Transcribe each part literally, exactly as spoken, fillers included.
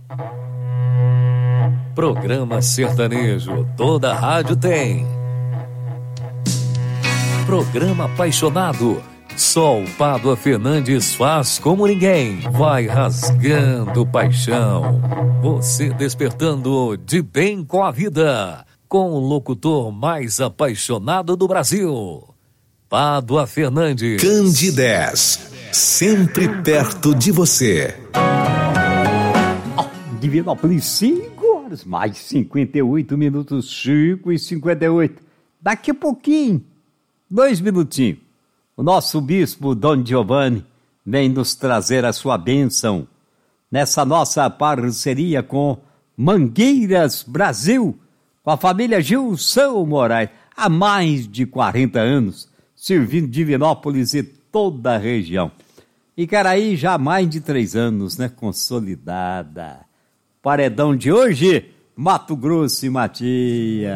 Programa sertanejo, toda rádio tem. Programa apaixonado, só o Pádua Fernandes faz como ninguém. Vai rasgando paixão, você despertando de bem com a vida, com o locutor mais apaixonado do Brasil, Pádua Fernandes. Candidez, sempre perto de você. Divinópolis, cinco horas, mais cinquenta e oito minutos, cinco e cinquenta e oito. Daqui a pouquinho, dois minutinhos, o nosso bispo Dom Giovanni vem nos trazer a sua bênção nessa nossa parceria com Mangueiras Brasil, com a família Gilson Moraes, há mais de quarenta anos, servindo Divinópolis e toda a região. Icaraí já há mais de três anos, né, consolidada. Paredão de hoje, Mato Grosso e Matias.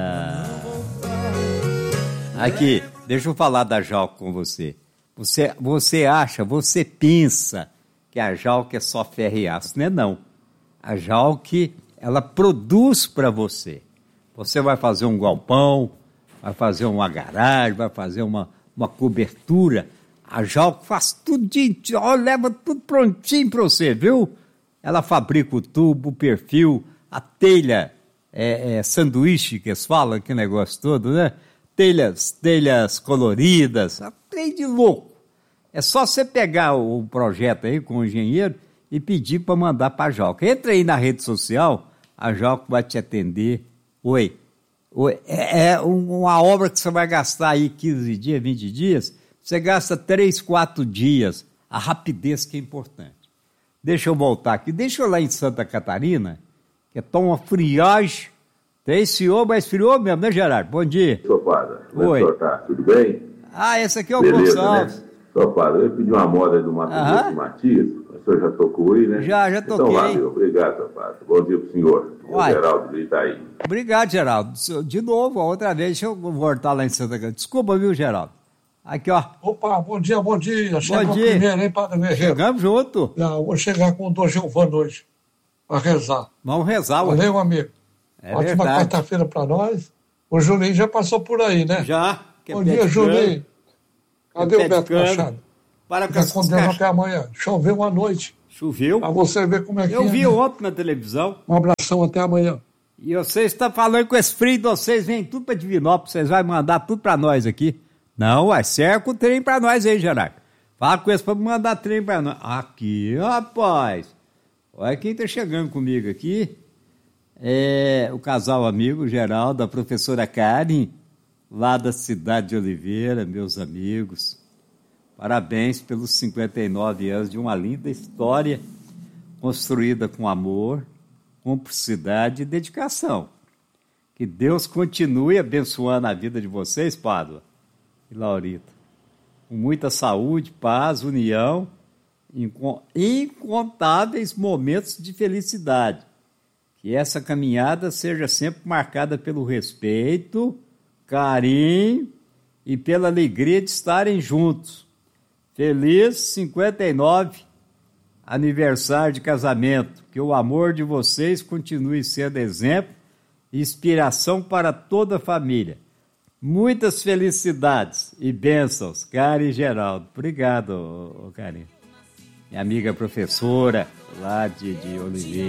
Aqui, deixa eu falar da Jalco com você. Você, você acha, você pensa que a Jalco é só ferro e aço, não é não. A Jalco, ela produz para você. Você vai fazer um galpão, vai fazer uma garagem, vai fazer uma, uma cobertura. A Jalco faz tudo, de, ó, leva tudo prontinho para você, viu? Ela fabrica o tubo, o perfil, a telha, é, é, sanduíche, que eles falam, que negócio todo, né? Telhas, telhas coloridas, trem de louco. É só você pegar o projeto aí com o engenheiro e pedir para mandar para a Jalco. Entra aí na rede social, a Jalco vai te atender. Oi, Oi. É, é uma obra que você vai gastar aí quinze dias, vinte dias, você gasta três, quatro dias. A rapidez que é importante. Deixa eu voltar aqui, deixa eu lá em Santa Catarina, que é tão uma friagem. Tem senhor, mas friou mesmo, né, Gerardo? Bom dia. Sou padre, como é que o senhor tá? Tudo bem? Ah, esse aqui é o Beleza, Gonçalves. Né? Sou padre, eu pedi uma moda do Mato Grosso e Matias, o senhor já tocou aí, né? Já, já toquei. Então, valeu, obrigado, seu padre. Bom dia pro senhor. Uai. O Geraldo grita aí. Obrigado, Geraldo. De novo, outra vez, deixa eu voltar lá em Santa Catarina. Desculpa, viu, Geraldo? Aqui, ó. Opa, bom dia, bom dia. Chegou bom dia. Primeiro, hein, Padre Guerreiro? Chegamos junto. Já, vou chegar com o Dom Giovanni hoje, para rezar. Vamos rezar, ué. Valeu, amigo. É Ótima verdade. quarta-feira para nós. O Julinho já passou por aí, né? Já. Que bom é dia, Julinho. Cadê que o Beto Machado? Para com Fica com Deus até amanhã. Choveu à noite. Choveu? Para você ver como é que Eu é. vi né? ontem na televisão. Um abração, até amanhã. E vocês estão falando com esse frio de vocês, vem tudo para Divinópolis, vocês vão mandar tudo para nós aqui. Não, vai cerca o trem para nós aí, Gerardo. Fala com eles para mandar trem para nós. Aqui, rapaz. Olha quem está chegando comigo aqui. É o casal amigo, Geraldo, a professora Karen, lá da cidade de Oliveira, meus amigos. Parabéns pelos cinquenta e nove anos de uma linda história construída com amor, cumplicidade e dedicação. Que Deus continue abençoando a vida de vocês, Pádua e Laurita, com muita saúde, paz, união, incontáveis momentos de felicidade. Que essa caminhada seja sempre marcada pelo respeito, carinho e pela alegria de estarem juntos. Feliz cinquenta e nove aniversário de casamento. Que o amor de vocês continue sendo exemplo e inspiração para toda a família. Muitas felicidades e bênçãos, Karen e Geraldo. Obrigado, Karen. Minha amiga professora lá de, de Oliveira.